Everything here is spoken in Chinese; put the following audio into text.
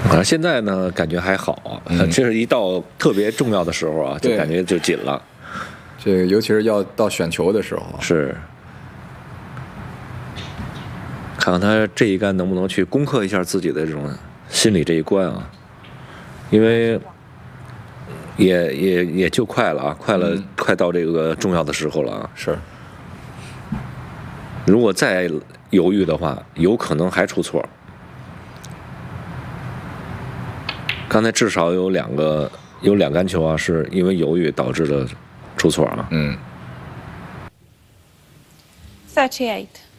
现在呢感觉还好，这是一到特别重要的时候啊，就感觉就紧了。 这个尤其是要到选球的时候， 是。看看他这一杆能不能去攻克一下自己的这种心理这一关啊，因为也就快了啊，快到这个重要的时候了啊。 是。 如果再犹豫的话，有可能还出错。刚才至少有两杆球啊，是因为犹豫导致的出错啊。 38.